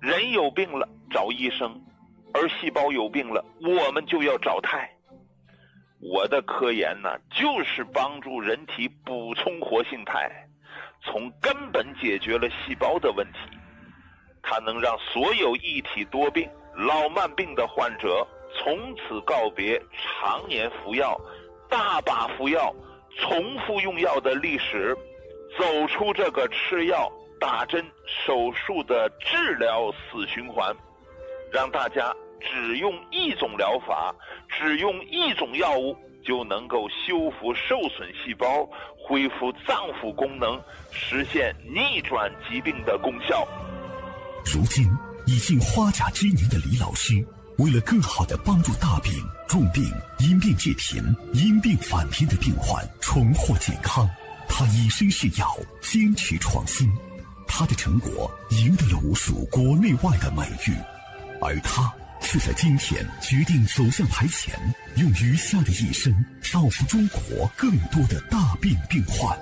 人有病了找医生，而细胞有病了我们就要找肽。我的科研呢，就是帮助人体补充活性肽，从根本解决了细胞的问题。它能让所有一体多病、老慢病的患者从此告别常年服药、大把服药、重复用药的历史，走出这个吃药、打针、手术的治疗死循环，让大家只用一种疗法，只用一种药物就能够修复受损细胞，恢复脏腑功能，实现逆转疾病的功效。 如今已近花甲之年的李老师，为了更好地帮助大病、重病、因病致贫、因病返贫的病患重获健康，他以身试药，坚持创新。他的成果赢得了无数国内外的美誉，而他却在今天决定走向台前，用余下的一生造福中国更多的大病病患。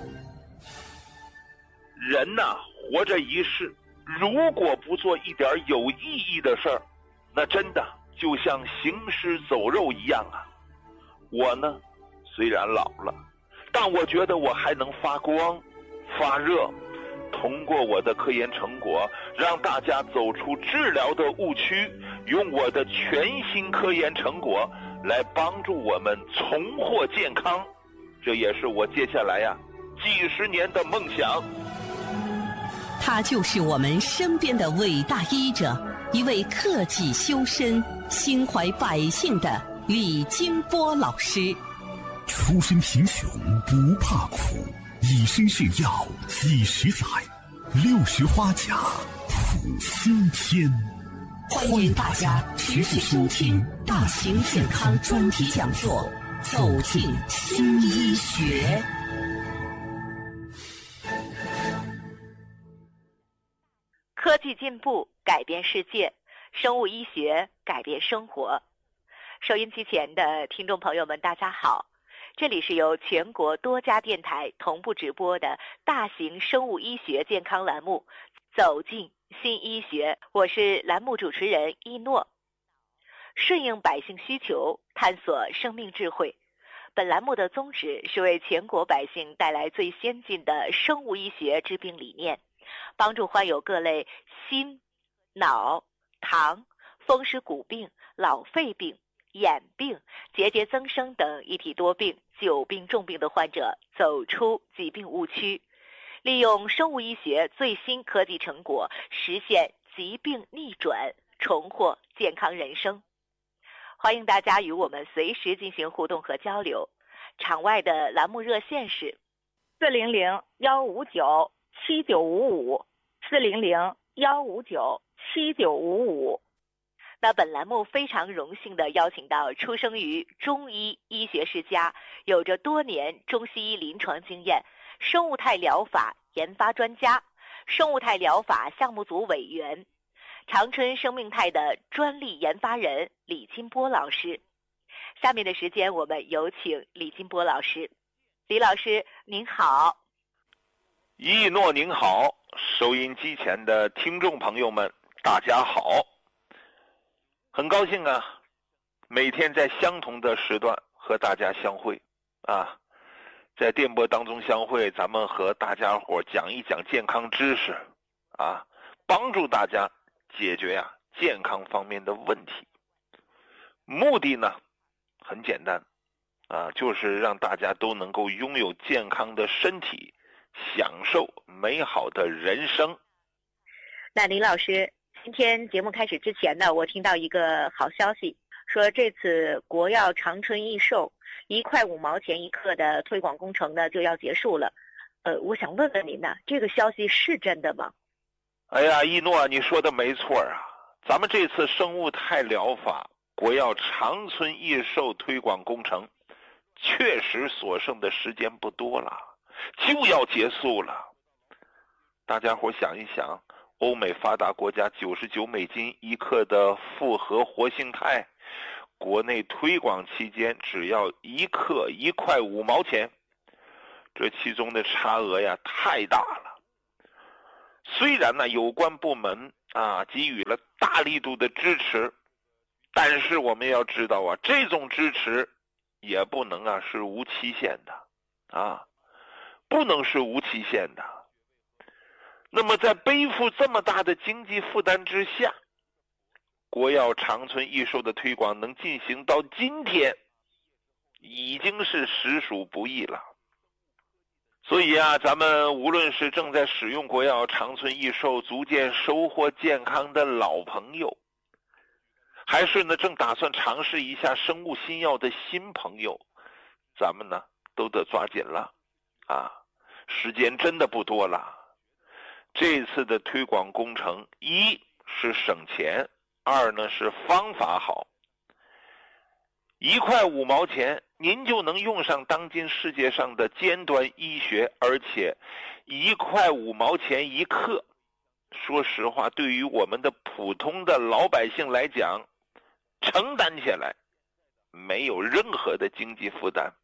人呐，活着一世，如果不做一点有意义的事儿，那真的就像行尸走肉一样啊。我呢，虽然老了，但我觉得我还能发光发热，通过我的科研成果，让大家走出治疗的误区，用我的全新科研成果来帮助我们重获健康。这也是我接下来几十年的梦想。 他就是我们身边的伟大医者，一位克己修身、心怀百姓的李金波老师。 出身贫穷不怕苦，以身试药几十载，60花甲谱新篇。 欢迎大家持续收听大型健康专题讲座，走进新医学。 科技进步改变世界，生物医学改变生活。收音机前的听众朋友们，大家好，这里是由全国多家电台同步直播的大型生物医学健康栏目《走进新医学》，我是栏目主持人一诺。顺应百姓需求，探索生命智慧。本栏目的宗旨是为全国百姓带来最先进的生物医学治病理念，帮助患有各类心、脑、糖、风湿骨病、老肺病、眼病、结节增生等一体多病、久病重病的患者走出疾病误区，利用生物医学最新科技成果，实现疾病逆转，重获健康人生。欢迎大家与我们随时进行互动和交流。场外的栏目热线是400-159-7955，400-159-7955。那本栏目非常荣幸地邀请到出生于中医医学世家，有着多年中西医临床经验，生物肽疗法研发专家，生物肽疗法项目组委员，长春生命肽的专利研发人李金波老师。下面的时间我们有请李金波老师。李老师您好。 一诺您好，收音机前的听众朋友们大家好。很高兴每天在相同的时段和大家相会在电波当中相会，咱们和大家伙讲一讲健康知识帮助大家解决健康方面的问题。目的呢很简单就是让大家都能够拥有健康的身体，享受美好的人生。 那李老师，今天节目开始之前呢，我听到一个好消息，说这次国药长春益寿1块5毛钱一克的推广工程呢就要结束了。我想问问您呢，这个消息是真的吗？ 哎呀，一诺，你说的没错咱们这次生物肽疗法国药长春益寿推广工程确实所剩的时间不多了，就要结束了。大家伙想一想，欧美发达国家99美金一克的复合活性肽，国内推广期间只要一克1块5毛钱，这其中的差额太大了。虽然有关部门给予了大力度的支持。但是我们要知道啊，这种支持也不能是无期限的不能是无期限的。那么在背负这么大的经济负担之下，国药长春益寿的推广能进行到今天，已经是实属不易了。所以咱们无论是正在使用国药长春益寿逐渐收获健康的老朋友，还是呢正打算尝试一下生物新药的新朋友，咱们呢都得抓紧了时间真的不多了。这次的推广工程，一是省钱，二呢是方法好。1块5毛钱您就能用上当今世界上的尖端医学，而且1块5毛钱一克，说实话对于我们的普通的老百姓来讲，承担起来没有任何的经济负担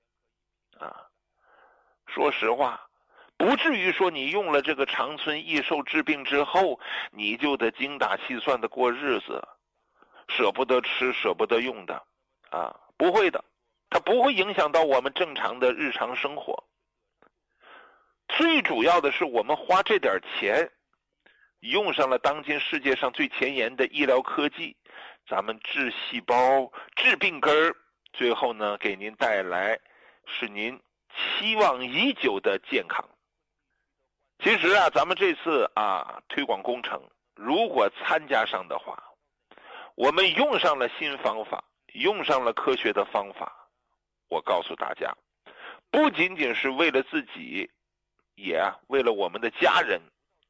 说实话不至于说你用了这个长春益寿治病之后，你就得精打细算的过日子，舍不得吃舍不得用的不会的，它不会影响到我们正常的日常生活。最主要的是我们花这点钱用上了当今世界上最前沿的医疗科技，咱们治细胞治病根儿，最后呢给您带来是您期望已久的健康。其实咱们这次推广工程如果参加上的话，我们用上了新方法，用上了科学的方法，我告诉大家，不仅仅是为了自己，也为了我们的家人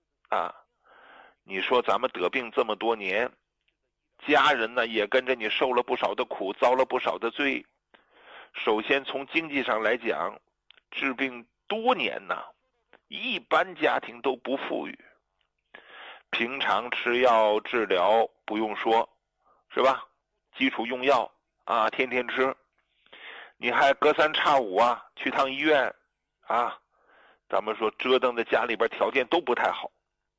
你说咱们得病这么多年，家人呢也跟着你受了不少的苦，遭了不少的罪。首先从经济上来讲，治病多年一般家庭都不富裕，平常吃药治疗不用说，是吧？基础用药天天吃，你还隔三差五去趟医院咱们说折腾的家里边条件都不太好，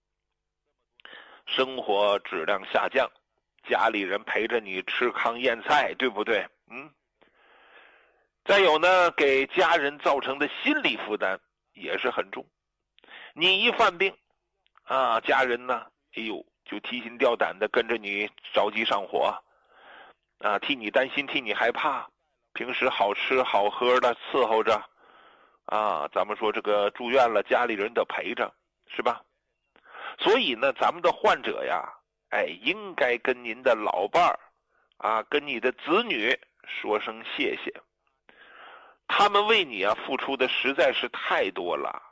生活质量下降，家里人陪着你吃糠咽菜，对不对？再有呢，给家人造成的心理负担也是很重。你一犯病家人呢就提心吊胆的跟着你着急上火替你担心，替你害怕，平时好吃好喝的伺候着咱们说这个住院了，家里人得陪着，是吧？所以呢，咱们的患者应该跟您的老伴儿跟你的子女说声谢谢，他们为你付出的实在是太多了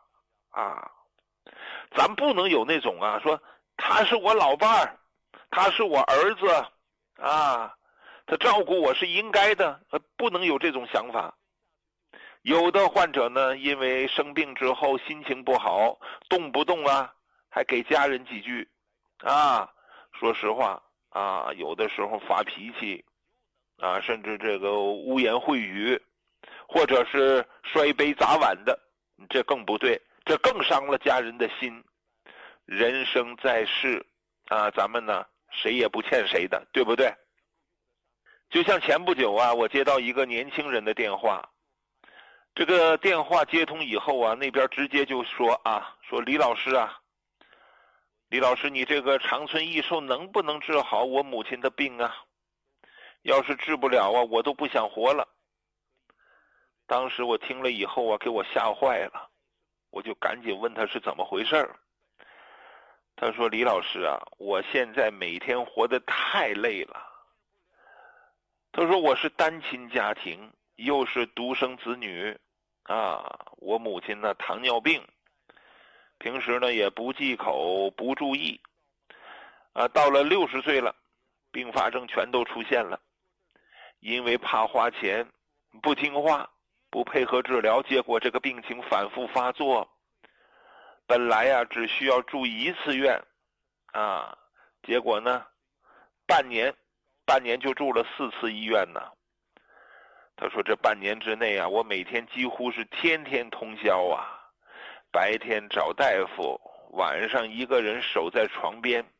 咱不能有那种说他是我老伴儿，他是我儿子他照顾我是应该的，不能有这种想法。有的患者呢，因为生病之后心情不好，动不动还给家人几句说实话有的时候发脾气甚至这个污言秽语，或者是摔杯砸碗的，这更不对，这更伤了家人的心。人生在世咱们呢谁也不欠谁的，对不对？就像前不久我接到一个年轻人的电话，这个电话接通以后那边直接就说说李老师李老师，你这个长春益寿能不能治好我母亲的病要是治不了我都不想活了。当时我听了以后给我吓坏了，我就赶紧问他是怎么回事。他说李老师我现在每天活得太累了。他说我是单亲家庭，又是独生子女我母亲呢糖尿病，平时呢也不忌口不注意到了60岁了，并发症全都出现了。因为怕花钱，不听话，不配合治疗，结果这个病情反复发作。本来只需要住1次院结果呢半年就住了4次医院呢。他说这半年之内我每天几乎是天天通宵白天找大夫，晚上一个人守在床边